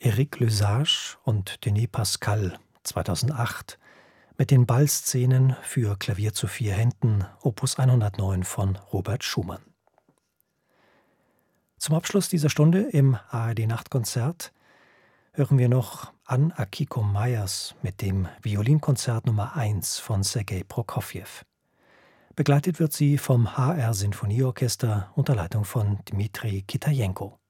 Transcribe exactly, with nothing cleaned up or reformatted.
Éric Lesage und Denis Pascal zweitausendacht mit den Ballszenen für Klavier zu vier Händen, Opus hundertneun von Robert Schumann. Zum Abschluss dieser Stunde im A R D-Nachtkonzert hören wir noch Ann Akiko Meyers mit dem Violinkonzert Nummer eins von Sergei Prokofjew. Begleitet wird sie vom H R Sinfonieorchester unter Leitung von Dmitri Kitajenko.